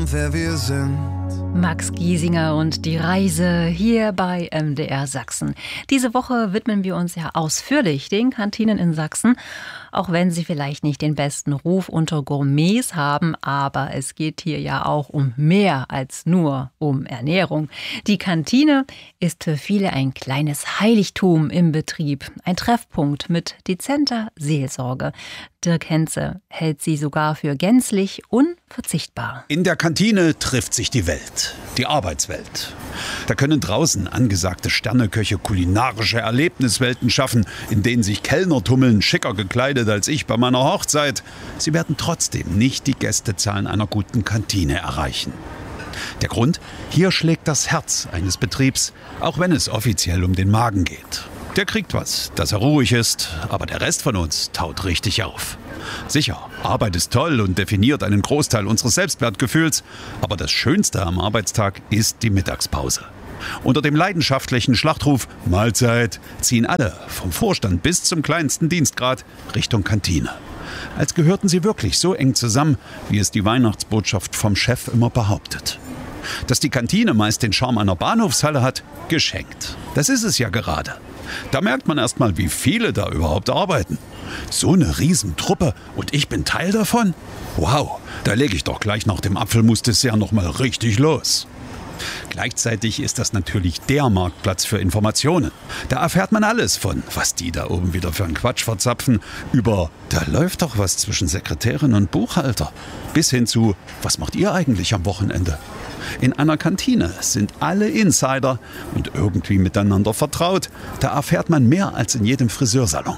wer wir sind. Max Giesinger und die Reise hier bei MDR Sachsen. Diese Woche widmen wir uns ja ausführlich den Kantinen in Sachsen, auch wenn sie vielleicht nicht den besten Ruf unter Gourmets haben, aber es geht hier ja auch um mehr als nur um Ernährung. Die Kantine ist für viele ein kleines Heiligtum im Betrieb, ein Treffpunkt mit dezenter Seelsorge. Dirk Henze hält sie sogar für gänzlich unverzichtbar. In der Kantine trifft sich die Welt, die Arbeitswelt. Da können draußen angesagte Sterneköche kulinarische Erlebniswelten schaffen, in denen sich Kellner tummeln, schicker gekleidet als ich bei meiner Hochzeit. Sie werden trotzdem nicht die Gästezahlen einer guten Kantine erreichen. Der Grund? Hier schlägt das Herz eines Betriebs, auch wenn es offiziell um den Magen geht. Der kriegt was, dass er ruhig ist, aber der Rest von uns taut richtig auf. Sicher, Arbeit ist toll und definiert einen Großteil unseres Selbstwertgefühls, aber das Schönste am Arbeitstag ist die Mittagspause. Unter dem leidenschaftlichen Schlachtruf Mahlzeit ziehen alle, vom Vorstand bis zum kleinsten Dienstgrad, Richtung Kantine. Als gehörten sie wirklich so eng zusammen, wie es die Weihnachtsbotschaft vom Chef immer behauptet. Dass die Kantine meist den Charme einer Bahnhofshalle hat, geschenkt. Das ist es ja gerade. Da merkt man erst mal, wie viele da überhaupt arbeiten. So eine Riesentruppe und ich bin Teil davon? Wow, da lege ich doch gleich nach dem Apfelmus-Dessert noch mal richtig los. Gleichzeitig ist das natürlich der Marktplatz für Informationen. Da erfährt man alles von, was die da oben wieder für einen Quatsch verzapfen, über, da läuft doch was zwischen Sekretärin und Buchhalter, bis hin zu, was macht ihr eigentlich am Wochenende? In einer Kantine sind alle Insider und irgendwie miteinander vertraut. Da erfährt man mehr als in jedem Friseursalon.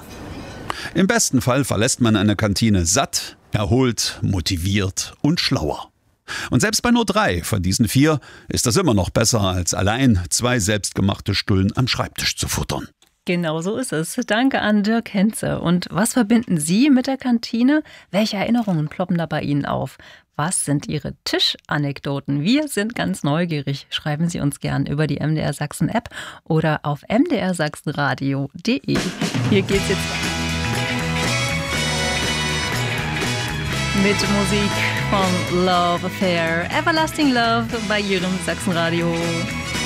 Im besten Fall verlässt man eine Kantine satt, erholt, motiviert und schlauer. Und selbst bei nur 3 von diesen 4 ist das immer noch besser, als allein 2 selbstgemachte Stullen am Schreibtisch zu futtern. Genau so ist es. Danke an Dirk Henze. Und was verbinden Sie mit der Kantine? Welche Erinnerungen ploppen da bei Ihnen auf? Was sind Ihre Tischanekdoten? Wir sind ganz neugierig. Schreiben Sie uns gern über die MDR Sachsen App oder auf mdrsachsenradio.de. Hier geht's jetzt mit Musik von Love Affair, Everlasting Love bei Ihrem Sachsenradio.